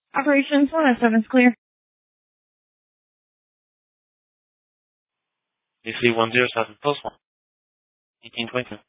Operations 107 is clear. AC 107, post 1, 1822.